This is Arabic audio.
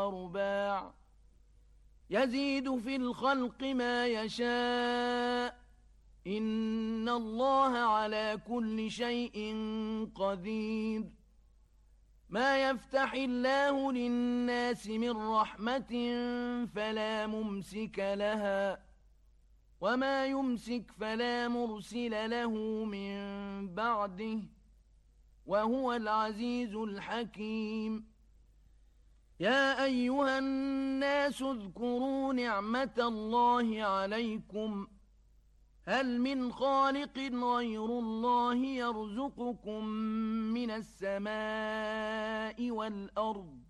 ورباع يزيد في الخلق ما يشاء إن الله على كل شيء قدير ما يفتح الله للناس من رحمة فلا ممسك لها وما يمسك فلا مرسل له من بعده وهو العزيز الحكيم يا أيها الناس اذكروا نعمة الله عليكم هل من خالق غير الله يرزقكم من السماء والأرض